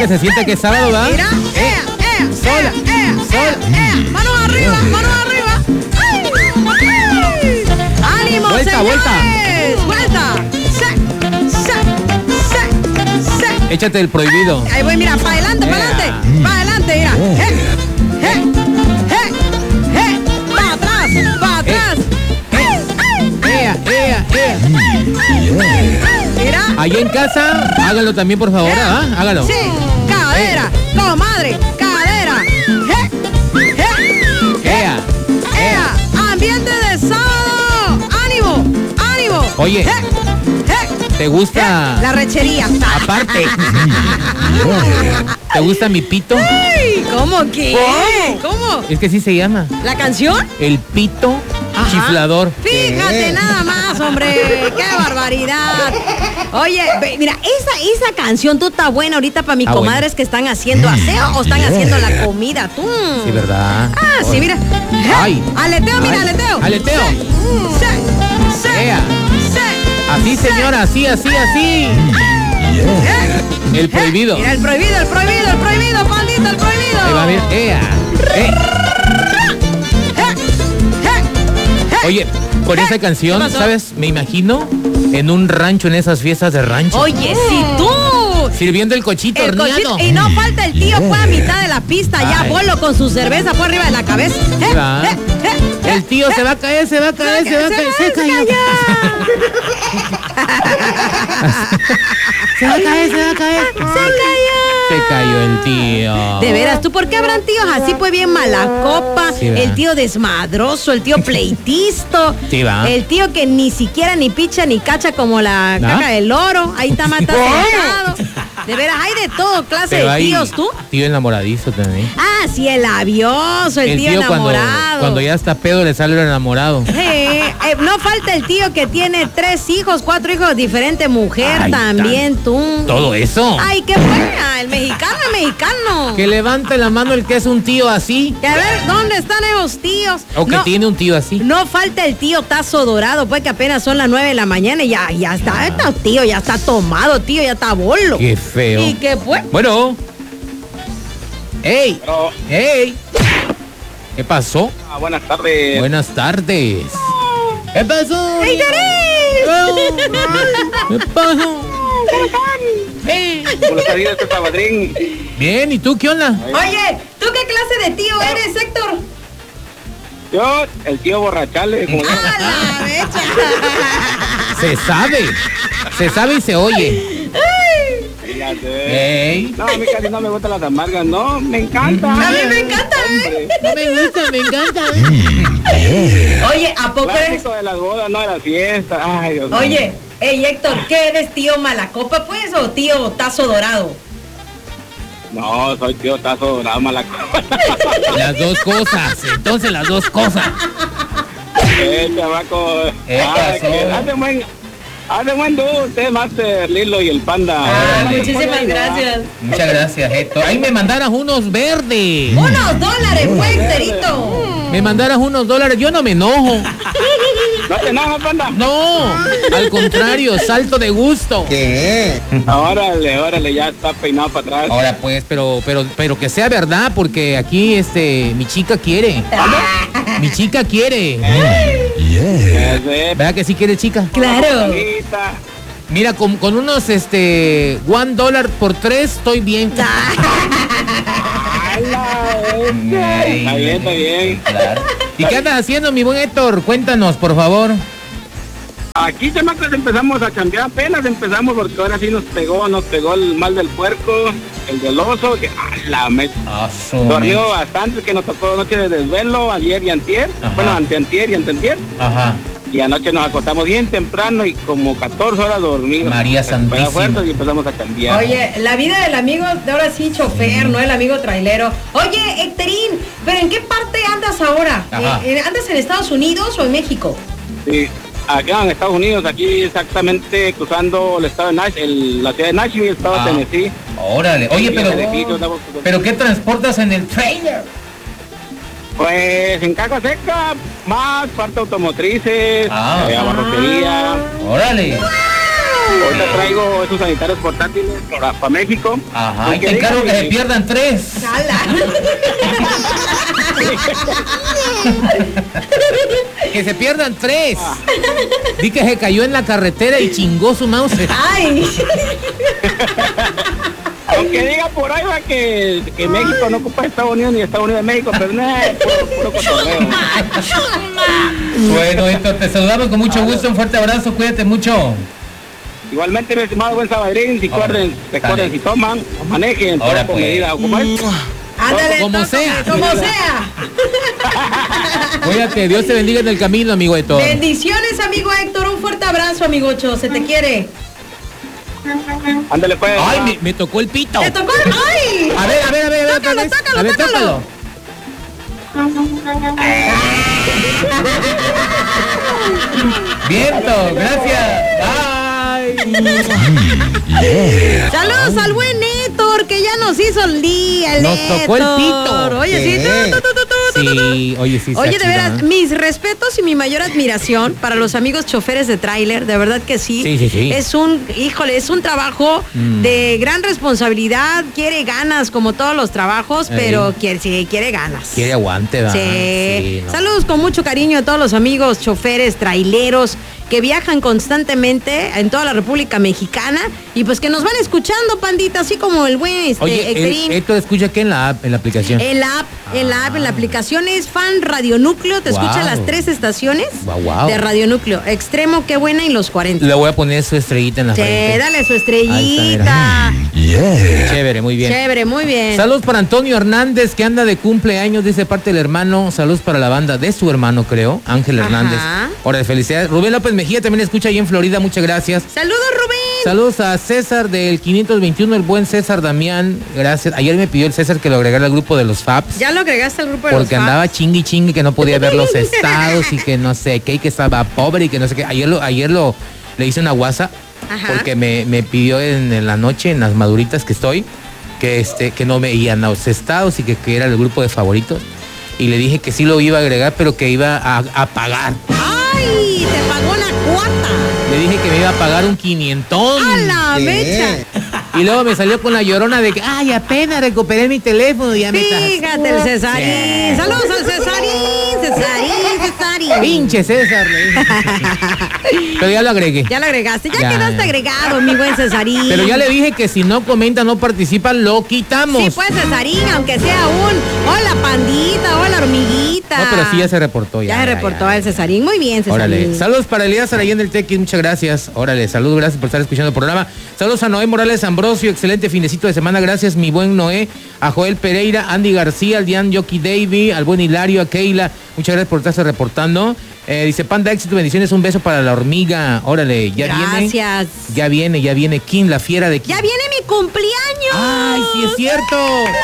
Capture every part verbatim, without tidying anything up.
que se siente que es sábado, ¿verdad? Mira, eh, ea, ea, sola, ea, ea, sola. ea, ea. Manos arriba, manos arriba. ¡Ay! ¡Ay! ¡Ánimo, Vuelta, señores! ¡Vuelta! ¡Se! ¡Se! ¡Se! ¡Se! Échate el prohibido. Ahí voy, mira, para adelante, para adelante. Para adelante, mira. ¡Eh! ¡Eh! ¡Eh! ¡Eh! ¡Para atrás! ¡Para atrás! Ea, ea, ea. Mira. Allá en casa, hágalo también, por favor, ¿ah? Hágalo. Sí, cadera, comadre, cadera. ¡Eh! ¡Eh! Ea, ¡Ea! ¡Ambiente de sábado! ¡Ánimo! ¡Ánimo! Oye, ¡Eh! ¡Eh! ¿te gusta? La rechería. Aparte, ¿te gusta mi pito? ¡Ay! ¿Cómo que? ¿Cómo? Es que sí se llama. ¿La canción? El pito Ajá. chiflador. Fíjate nada más, hombre. ¡Qué barbaridad! Oye, ve, mira, esa, esa canción tú está buena ahorita para mis Ah, comadres bueno. que están haciendo aseo o están haciendo la comida. Tú. Sí, ¿verdad? Ah, sí, mira. Ay. Aleteo, mira, Ay. aleteo. Aleteo. Se, se, Ea. se, Así, se. señora, así, así, así. Eh, El prohibido. Mira, el prohibido, el prohibido, el prohibido, pandita, el prohibido. Ahí va, mira. Ea. Eh. Eh, eh, eh. Oye, con esa ¿Qué canción, pasó? ¿sabes? Me imagino en un rancho, en esas fiestas de rancho. Oye, si tú. Sirviendo el cochito El horneado. cochito, y no falta el tío pues a mitad de la pista, ya Ay. bolo con su cerveza por arriba de la cabeza. Eh, va. eh, eh, eh, El tío eh. se va a caer, se va a caer, se va a caer. Se cayó. Se va a caer, se va a caer. Se cayó. Se cayó el tío. De veras, ¿tú por qué habrán tíos así pues bien mala copa? Sí, va. El tío desmadroso, el tío pleitisto. Sí, va. El tío que ni siquiera ni picha ni cacha como la ¿Ah? caca del loro. Ahí está matado sentado. De veras, hay de todo clase Pero de hay tíos, ¿tú? Tío enamoradizo también. Ah, sí, el labioso, el, El tío, tío cuando, enamorado. cuando ya está pedo le sale el enamorado. Sí, eh, no falta el tío que tiene tres hijos, cuatro hijos de diferente mujer Ay, también, tú. Todo eso. Ay, qué buena, el mexicano, el mexicano. Que levante la mano el que es un tío así. Que a ver, ¿dónde están esos tíos? O que no, tiene un tío así. no falta el tío tazo dorado, pues que apenas son las nueve de la mañana y ya, ya está, está tío, ya está tomado, tío, ya está bolo. Qué feo. ¿Y qué pues? Bueno. ¡Ey! Pero, ¡Ey! ¿Qué pasó? ah, buenas tardes. Buenas tardes. ¿Qué pasó? ¡Ey, Darín! ¿Qué pasó? Ey. ¿Cómo está bien este sabadrín? Bien, ¿y tú qué onda? Oye, ¿tú qué clase de tío eres, Héctor? Yo, el tío borrachales. Como ¡A la mecha! Se sabe. Se sabe y se oye. ya sé. Ey. No, a mí casi no me gustan las amargas, no, me encanta. A mí me encanta, ¿eh? Hombre, No me gusta, me encanta. Oye, ¿a poco eres? clásico de las bodas, no de las fiestas. Ay, Dios mío. Oye, ey, Héctor, ¿qué eres, tío malacopa, pues, o tío tazo dorado? No, soy tío tazo dorado malacopa. Las dos cosas. Entonces las dos cosas. Eh, chavaco. ¿Qué Ay, pasó? que hace buen, hace buen dúo usted, Master Lilo y el Panda. Ah, Ay, muchísimas ay, gracias. Muchas gracias, Héctor. Ahí me mandaras unos verdes. Unos dólares, pues, Héctorito. Me mandaras unos dólares. Yo no me enojo. ¿No te enojas, Panda? No. Al contrario, salto de gusto. Órale, órale, ya está peinado para atrás. Ahora pues, pero, pero, pero que sea verdad, porque aquí este, mi chica quiere. Mi chica quiere. Ya sé, ¿Verdad que sí quiere, chica? Claro. bonita. Mira, con, con unos este one dólar por tres estoy bien. Está bien, está bien. ¿Y qué andas haciendo, mi buen Héctor? Cuéntanos, por favor. Aquí, chamacos, empezamos a cambiar, apenas empezamos porque ahora sí nos pegó, nos pegó el mal del puerco, el del oso, que a la me... Dormió bastante, que nos tocó noche de desvelo ayer y antier, Ajá. bueno, anteantier y anteantier, Ajá. y anoche nos acostamos bien temprano y como catorce horas dormidas. María Santísima. Fuerzas y empezamos a cambiar. Oye, la vida del amigo de ahora sí chofer, no el amigo trailero. Oye, Héctorín, ¿pero en qué parte andas ahora? Ajá. Eh, ¿Andas en Estados Unidos o en México? Sí, acá en Estados Unidos, aquí exactamente cruzando el estado de Nashville, la ciudad de Nashville, el estado Ah. de Tennessee. Órale. Oye, Y pero, el edificio, estamos- pero ¿qué transportas en el trailer? Pues en caja seca, más parte automotrices, Ah. eh, abarrotería. Órale. Ahorita traigo esos sanitarios portátiles para, para México. Ajá, y te encargo que se pierdan tres. Que se pierdan tres. Ah. Di que se cayó en la carretera y chingó su mouse. Ay. Aunque diga por ahí va que, que México no ocupa Estados Unidos ni Estados Unidos de México, pero no es puro, puro cotorreo. Bueno, esto te saludamos con mucho gusto, un fuerte abrazo, cuídate mucho. Igualmente, mi estimado buen Sabadrín, recuerden, recuerden, si toman, manejen, todo con medida. ¿Cómo es? Ándale, como todo, sea. Como sea. Cuídate, Dios te bendiga en el camino, amigo Héctor. Bendiciones, amigo Héctor, un fuerte abrazo, amigocho, se te quiere. Ándale, pues. Ay, me, me tocó el pito. ¿Te tocó el? ¡Ay! A ver, a ver, a ver. Tócalo, a ver, tócalo, a ver, tócalo. Viento, gracias. Bye. Yeah. Saludos al buen Héctor, que ya nos hizo el día. El nos Héctor. Tocó el pito. Oye, sí, tú, tú, tú, tú, tú, sí, oye, sí. Oye, de chido, veras, ¿eh? mis respetos y mi mayor admiración para los amigos choferes de tráiler, de verdad que sí. Sí, sí, sí. Es un, híjole, es un trabajo mm. de gran responsabilidad, quiere ganas como todos los trabajos, Ey. pero quiere, sí, quiere ganas. Quiere aguante, ¿verdad? Sí. sí no. Saludos con mucho cariño a todos los amigos choferes, traileros, que viajan constantemente en toda la República Mexicana y pues que nos van escuchando, pandita, así como el buen este, Oye, Hectorín. ¿esto escucha qué en la app, en la aplicación? En la app, ah. en la app, en la aplicación es Fan Radio Núcleo, te wow. escucha las tres estaciones wow, wow. de Radio Núcleo, Extremo, Qué Buena y Los cuarenta. Le voy a poner su estrellita en la sí, frente. Dale su estrellita. Yeah. Chévere, muy bien. Chévere, muy bien. Saludos para Antonio Hernández, que anda de cumpleaños, dice parte del hermano. Saludos para la banda de su hermano, creo, Ángel Ajá. Hernández. Hora de felicidades. Rubén López Mejía también escucha ahí en Florida, muchas gracias. Saludos, Rubén. Saludos a César del quinientos veintiuno, el buen César Damián, gracias. Ayer me pidió el César que lo agregara al grupo de los Fabs. ¿Ya lo agregaste al grupo de los Fabs? Porque andaba chingui chingui que no podía ver los estados y que no sé qué, y que estaba pobre y que no sé qué. Ayer lo, ayer lo le hice una WhatsApp Ajá. porque me, me pidió en, en la noche, en las maduritas que estoy, que este, que no veían los estados y que, que era el grupo de favoritos. Y le dije que sí lo iba a agregar, pero que iba a, a pagar. ¡Ay! Te pagó una cuota. Le dije que me iba a pagar un quinientón. ¡A la mecha! Y luego me salió con la llorona de que, ay, apenas recuperé mi teléfono y ya me está. Fíjate el Cesarín. Sí. Saludos al Cesarín, Cesarín, Cesarín. Pinche César. Pero ya lo agregué. Ya lo agregaste, ya, ya quedaste ya. agregado, mi buen Cesarín. Pero ya le dije que si no comenta, no participa, lo quitamos. Sí, pues Cesarín, aunque sea un hola pandita, hola hormiguita. No, pero sí ya se reportó. Ya, ya se reportó el Cesarín, muy bien, Cesarín. Órale, saludos para Elías Arayán del Tequis, muchas gracias. Órale, saludos, gracias por estar escuchando el programa. Saludos a Noé Morales Ambrosio, excelente finecito de semana, gracias mi buen Noé. A Joel Pereira, Andy García, al Dian Yoki Davy, al buen Hilario, a Keila, muchas gracias por estarse reportando. Eh, dice Panda Éxito, bendiciones, un beso para la hormiga. Órale, ya gracias. viene. Gracias. Ya viene, ya viene Kim, la fiera de Kim. Ya viene mi cumpleaños. Ay, sí es cierto.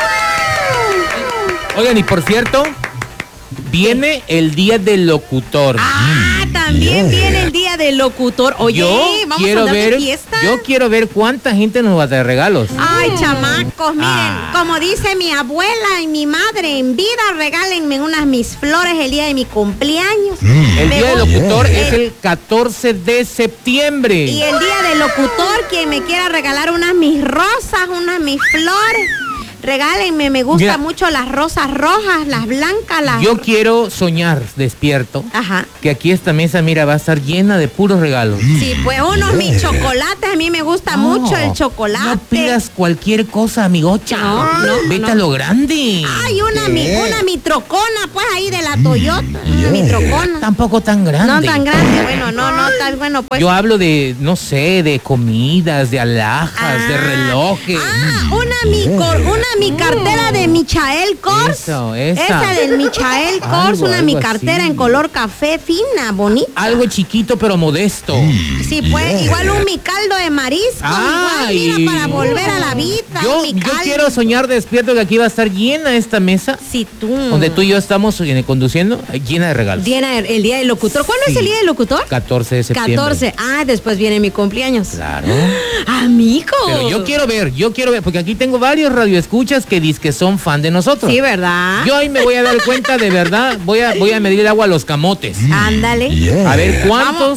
Oigan, y por cierto, viene el día del locutor. Ah, también yeah. viene el día del locutor. Oye, yo vamos quiero a andar ver, de fiesta. Yo quiero ver cuánta gente nos va a traer regalos. Ay, chamacos, miren, ah. como dice mi abuela y mi madre, en vida regálenme unas mis flores el día de mi cumpleaños. Mm. El día del locutor yeah. es el catorce de septiembre. Y el día del locutor, quien me quiera regalar unas mis rosas, unas mis flores. Regálenme, me gustan Mira, mucho las rosas rojas, las blancas, las... Yo quiero soñar despierto. Ajá. Que aquí esta mesa, mira, va a estar llena de puros regalos. Sí, pues unos mis chocolates, a mí me gusta no, mucho el chocolate. No pidas cualquier cosa, amigocha. No, no, Vete no. a lo grande. Ay, una mi, una mi trocona, pues ahí de la Toyota. Yeah. Una mi trocona. Tampoco tan grande. No tan grande, bueno, no, no tan bueno, pues. Yo hablo de, no sé, de comidas, de alhajas, ah. de relojes. Ah, una mi, cor, una mi cartera de Michael Kors. Eso, esa. Esa del Michael Kors, algo, una algo mi cartera así. En color café fina, bonita. Algo chiquito pero modesto. Sí, pues, yeah. igual un mi caldo de marisco, Ay, igual, mira, para volver a la vida. Yo, yo quiero soñar despierto que aquí va a estar llena esta mesa. Sí, tú. Donde tú y yo estamos conduciendo, llena de regalos. Llena de, el día del locutor. ¿Cuándo sí. es el día del locutor? catorce de septiembre. catorce. Ah, después viene mi cumpleaños. Claro. Amigo. Pero yo quiero ver, yo quiero ver, porque aquí tengo varios radioescuchas que dicen que son fan de nosotros. Sí, ¿verdad? Yo ahí me voy a dar cuenta de verdad, voy a, voy a medir el agua a los camotes. Ándale. Yeah. A ver cuántos,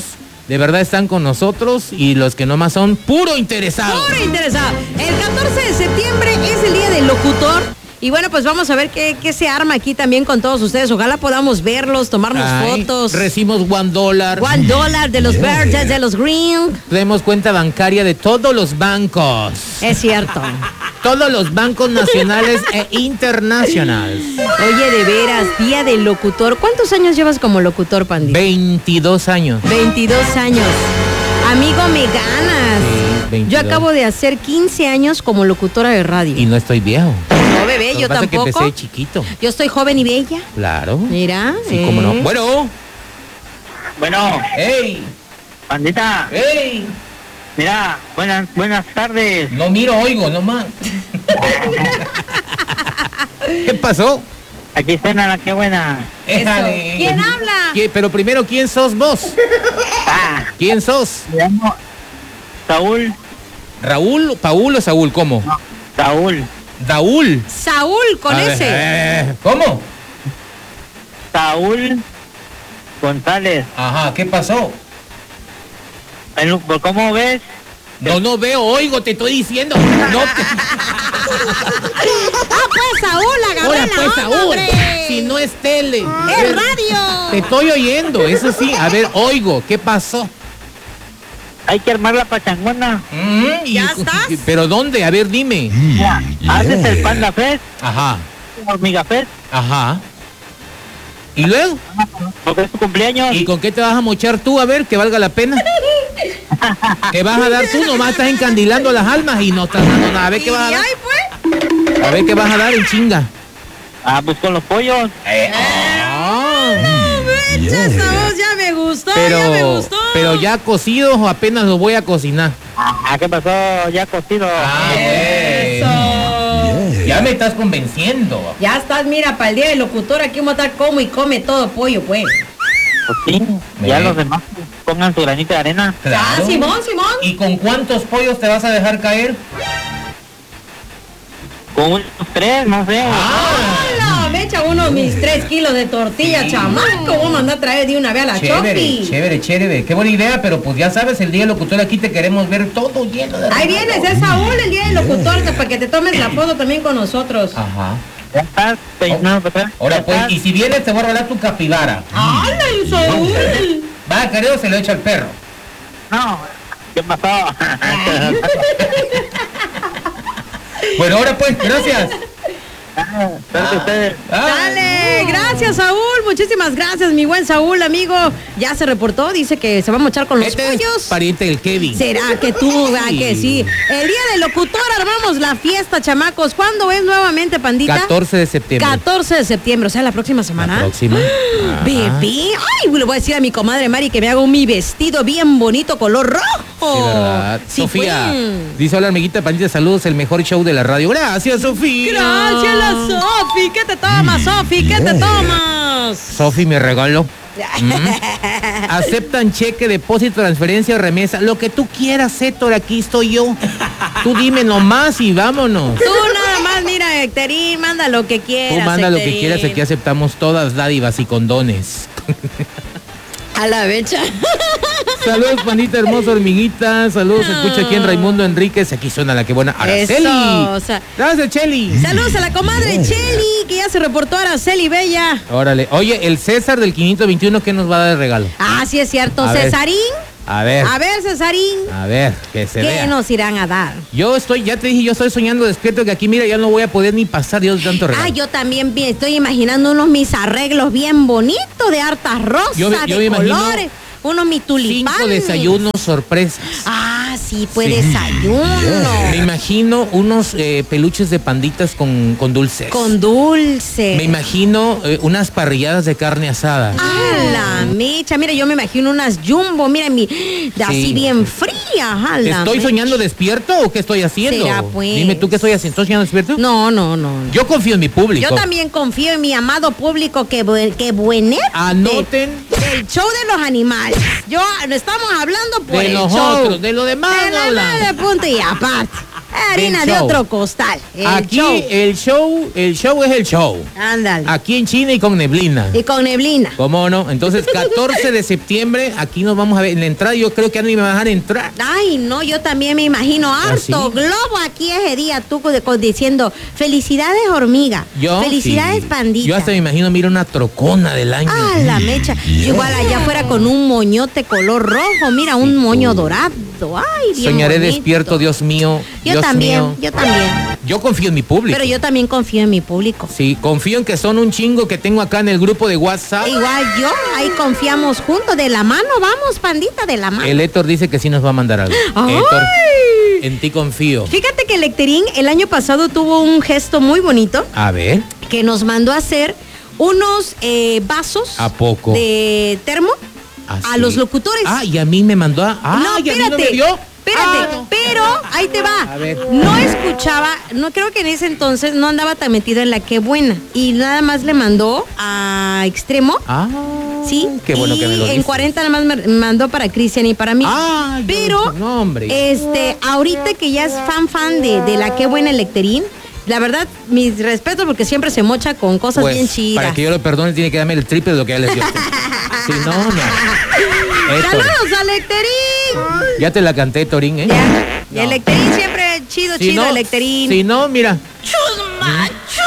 de verdad están con nosotros y los que nomás son puro interesados. Puro interesado. El catorce de septiembre es el día del locutor. Y bueno, pues vamos a ver qué, qué se arma aquí también con todos ustedes. Ojalá podamos verlos, tomarnos Ay, fotos. Recibimos one dólar. One dólar de los yeah. Verdes, de los Green. Tenemos cuenta bancaria de todos los bancos. Es cierto. Todos los bancos nacionales e internacionales. Oye, de veras, día del locutor. ¿Cuántos años llevas como locutor, Pandita? veintidós años. veintidós años. Amigo, me ganas. Sí, veintidós. Yo acabo de hacer quince años como locutora de radio. Y no estoy viejo. No, bebé, yo tampoco. Que empecé chiquito. Yo estoy joven y bella. Claro. Mira. Sí, eh. cómo no. Bueno. Bueno. ¡Ey! Pandita. ¡Ey! Mira, buenas, buenas tardes. No miro, oigo, nomás. ¿Qué pasó? Aquí suena la que buena. Éjale. ¿Quién habla? ¿Quién? Pero primero, ¿quién sos vos? Ah, ¿Quién sos? me llamo Saúl. ¿Raúl? ¿Paúl o Saúl? ¿Cómo? No, Saúl. Daúl. Saúl, con A ver, ese. eh, ¿Cómo? Saúl González. Ajá, ¿qué pasó? El- ¿Cómo ves? No, no veo, oigo, te estoy diciendo. No te... Ah, pues Saúl, agarré Ahora la pues, onda, Saúl, hombre. si no es tele. Es radio. Te estoy oyendo, eso sí. A ver, oigo, ¿qué pasó? Hay que armar la pachangona. Mm, y- ¿Ya estás? ¿Pero dónde? A ver, dime. Mira, haces el Panda Fest, Ajá, Hormiga Fest, ajá. ¿Y luego? porque es tu cumpleaños. ¿Y con qué te vas a mochar tú? A ver, que valga la pena. ¿Qué vas a dar tú? Nomás estás encandilando las almas y no estás dando nada. A ver qué vas a Y dar. ahí fue. A ver qué vas a dar en chinga. Ah, pues con los pollos. Ah. Mecha, esa voz ya me gustó, ya me Pero, gustó. pero ya cocidos o apenas los voy a cocinar. Ah, ¿qué pasó? Ya cocido. Ah, Eso. Ya me estás convenciendo. Ya estás, mira, para el día del locutor aquí vamos a estar como y come todo pollo, pues. Pues sí, ya Bien. los demás pongan su granito de arena. Ah, Simón, Simón. ¿Y con cuántos pollos te vas a dejar caer? Con unos tres, no sé. ¡Hala! Me echa unos mis tres kilos de tortilla, Sí. chamaco. Vamos a mandar a traer de una vez a la Chévere, Chofi. chévere, chévere. Qué buena idea, pero pues ya sabes, el día del locutor aquí te queremos ver todo lleno de Ahí regalos. vienes, es Saúl, el día del locutor, que para que te tomes la foto también con nosotros. Ajá. Ya estás peinado para atrás. Ahora Ya pues, estás. y si vienes te voy a regalar tu capibara. ¡Hala, Saúl! Va, querido, se lo echa al perro. No, ¿qué pasó? Bueno, ahora pues, gracias. Ah, suerte ustedes. Ah. Dale, gracias Saúl, muchísimas gracias mi buen Saúl, amigo. Ya se reportó, dice que se va a mochar con los Este es pollos. pariente del Kevin. ¿Será que tú, va Sí. que sí? El día del locutor armamos la fiesta, chamacos. ¿Cuándo es nuevamente, pandita? catorce de septiembre. catorce de septiembre, o sea, la próxima semana. La próxima. Ah. Bebé, ay, le voy a decir a mi comadre Mari que me haga un mi vestido bien bonito, color rojo. Sí, verdad. Sí, Sofía, pues. dice hola amiguita Pandita, saludos, el mejor show de la radio. Gracias, Sofía. Gracias, la Sofi. ¿Qué te tomas, Sofi? ¿Qué te tomas? Sofi me regaló. Mm. Aceptan cheque, depósito, transferencia, remesa, lo que tú quieras, Héctor, aquí estoy yo. Tú dime nomás y vámonos. Tú nada más, mira, Hectorín, manda lo que quieras. Tú manda lo que Hectorín. quieras, aquí aceptamos todas dádivas y condones. A la becha. Saludos, pandita hermosa, hormiguita. Saludos, se escucha aquí en Raimundo Enríquez. Aquí suena la que buena Araceli. Eso, o sea- Gracias, Cheli. Saludos a la comadre Cheli, que ya se reportó, Araceli Bella. Órale. Oye, el César del quinientos veintiuno, ¿qué nos va a dar de regalo? Ah, sí es cierto. A ver. Cesarín. A ver, A ver, Cesarín. a ver, que se ¿Qué vea. nos irán a dar? Yo estoy, ya te dije, yo estoy soñando despierto que aquí, mira, ya no voy a poder ni pasar Dios de tanto regalo. Ah, yo también vi- estoy imaginando unos mis arreglos bien bonitos de hartas rosas, Yo me- yo me de imagino colores. Unos mis tulipanes. Cinco desayunos sorpresas. Ah, sí, pues Sí. desayuno. Me imagino unos eh, peluches de panditas con, con dulces. Con dulce. Me imagino eh, unas parrilladas de carne asada. A la mecha, mira, yo me imagino unas jumbo, mira, mi, de así Sí. bien frías, a la ¿Estoy mecha. soñando despierto o qué estoy haciendo? Será, pues. Dime tú qué estoy haciendo. ¿Estoy soñando despierto? No, no, no. no. Yo confío en mi público. Yo también confío en mi amado público que, bu- que buenete Anoten del show de los animales. Yo estamos hablando por de el nosotros, show. de lo demás De no la hablamos. madre, punto y aparte. Harina de otro costal. El Aquí show. el show, el show es el show. Ándale. Aquí en China y con neblina. Y con neblina. ¿Cómo no? Entonces, catorce de septiembre, aquí nos vamos a ver. En la entrada yo creo que ya no me van a dejar entrar. Ay, no, yo también me imagino harto ¿Ah, sí? globo aquí ese día, tú diciendo, felicidades hormiga, yo, felicidades sí. pandita. Yo hasta me imagino, mira, una trocona del año. Ah, la mecha. Yeah. Igual allá afuera con un moñote color rojo, mira, un sí, moño dorado. Ay, bien Soñaré bonito. despierto, Dios mío. Yo Dios también, mío. yo también. Yo confío en mi público. Pero yo también confío en mi público. Sí, confío en que son un chingo que tengo acá en el grupo de WhatsApp. Igual yo, ahí confiamos juntos, de la mano, vamos, pandita, de la mano. El Héctor dice que sí nos va a mandar algo. ¡Ay! Héctor, en ti confío. Fíjate que el Lecterín el año pasado tuvo un gesto muy bonito. A ver. Que nos mandó a hacer unos eh, vasos. ¿A poco? De termo. ¿Ah, a sí? los locutores. Ah, y a mí me mandó a... Ah, no, y a mí espérate. no me vio. Espérate, ah, no. pero ahí te va. A ver. No escuchaba, no creo que en ese entonces no andaba tan metido en la Qué Buena. Y nada más le mandó a Extremo. Ah, sí. Qué bueno y que me lo en dices. cuarenta nada más me mandó para Cristian y para mí. Ah, pero, no, hombre. este, ahorita que ya es fan fan de, de la Qué Buena el Lecterín, la verdad, mis respetos porque siempre se mocha con cosas pues, bien chidas. Para que yo lo perdone tiene que darme el triple de lo que ya les dio. Si no, no. ¡Saludos al Lecterín! Ya te la canté, Torín, ¿eh? Ya. No. El Lecterín siempre chido, si chido, no, el Lecterín. Si no, mira. ¡Chusma,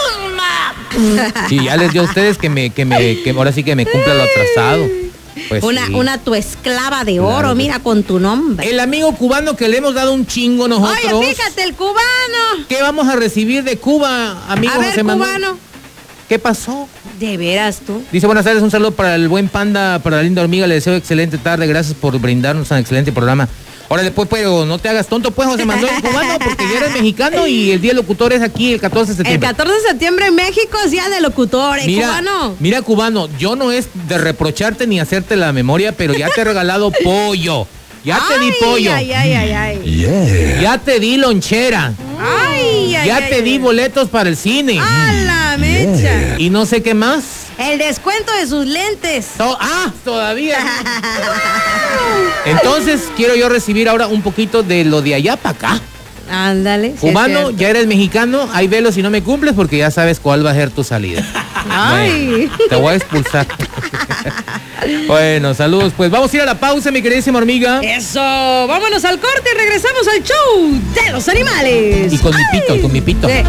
chusma! Sí, ya les dio a ustedes que me, que me, que ahora sí que me cumpla lo atrasado. Pues una, sí. una tu esclava de oro, claro. Mira, con tu nombre. El amigo cubano que le hemos dado un chingo nosotros. Oye, fíjate, el cubano. ¿Qué vamos a recibir de Cuba, amigo a ver, José Manuel? Cubano. ¿Qué pasó? De veras tú. Dice, buenas tardes, un saludo para el buen Panda, para la linda hormiga, le deseo excelente tarde, gracias por brindarnos un excelente programa. Ahora después, pues, no te hagas tonto, pues, José Manuel cubano, porque ya eres mexicano y el día del locutor es aquí el catorce de septiembre. El catorce de septiembre en México es día de locutores, mira, cubano. Mira, cubano, yo no es de reprocharte ni hacerte la memoria, pero ya te he regalado pollo. Ya te ay, di pollo. Ay, ay, ay, ay. Yeah. Ya te di lonchera. Ay, ay, ya ay, te ay, di ay. boletos para el cine. ¡A la mecha! Yeah. Y no sé qué más. El descuento de sus lentes. To- ah, todavía. Entonces, quiero yo recibir ahora un poquito de lo de allá para acá. Ándale. Cubano, sí, ya eres mexicano, ahí velo si no me cumples porque ya sabes cuál va a ser tu salida. Ay. Bueno, te voy a expulsar. Bueno, saludos. Pues vamos a ir a la pausa, mi queridísima hormiga. Eso, vámonos al corte y regresamos al show de los animales. Y con Ay. mi pito, con mi pito. Sí.